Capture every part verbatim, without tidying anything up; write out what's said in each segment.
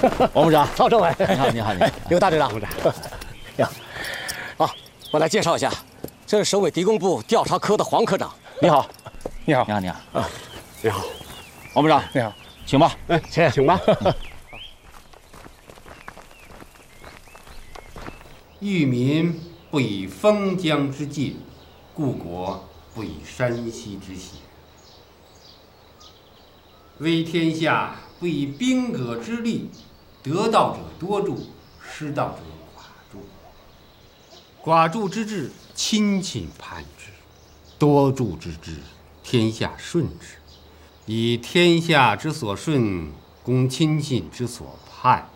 王部长， 曹政委， 你好，你好，你好， 刘大队长，部长。呀，好，我来介绍一下，这是省委敌工部调查科的黄科长。 你好， 你好， 你好，你好， 啊，你好， 王部长， 你好， 请吧。 哎，请请吧。 裕民不以封疆之戒，故国不以山西之险。威天下不以兵戈之利，得道者多助，失道者寡助。寡助之治，亲亲叛之；多助之治，天下顺之。以天下之所顺，攻亲信之所叛。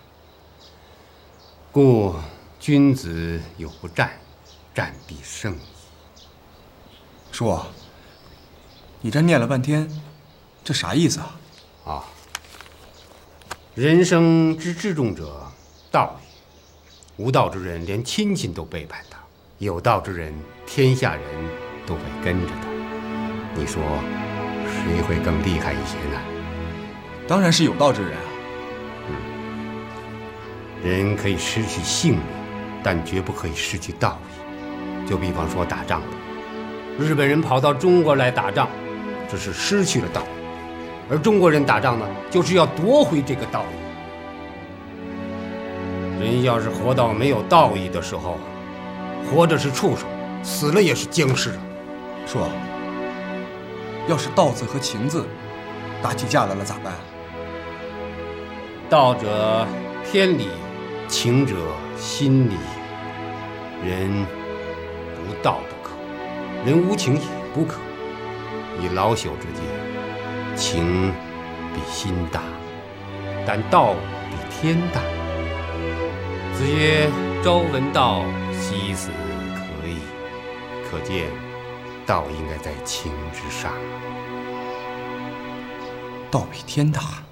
故君子有不战，战必胜矣。 叔，你这念了半天，这啥意思啊？ 啊，人生之至重者，道也。无道之人，连亲戚都背叛他；有道之人，天下人都会跟着他。你说，谁会更厉害一些呢？ 当然是有道之人啊。 嗯，人可以失去性命，但绝不可以失去道义。就比方说打仗吧，日本人跑到中国来打仗，这是失去了道义。而中国人打仗呢，就是要夺回这个道义。人要是活到没有道义的时候，活着是畜生，死了也是僵尸啊！ 叔，要是道字和情字打起架来了咋办？ 道者天理，情者心理。人无道不可，人无情也不可。以老朽之见，情比心大，但道比天大。子曰：“朝闻道，夕死可矣。”可见，道应该在情之上。 道比天大。